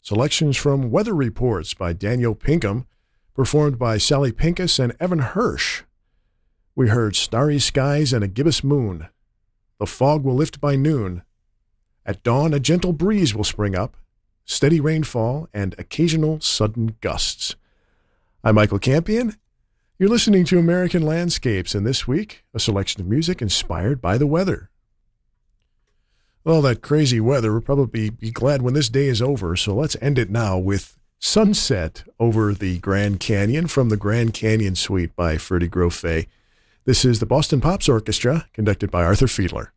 Selections from Weather Reports by Daniel Pinkham, performed by Sally Pincus and Evan Hirsch. We heard Starry Skies and a Gibbous Moon. The Fog Will Lift by Noon. At dawn, a gentle breeze will spring up, steady rainfall, and occasional sudden gusts. I'm Michael Campion. You're listening to American Landscapes, and this week, a selection of music inspired by the weather. Well, that crazy weather, we'll probably be glad when this day is over, so let's end it now with Sunset over the Grand Canyon from the Grand Canyon Suite by Ferdy Grofé. This is the Boston Pops Orchestra, conducted by Arthur Fiedler.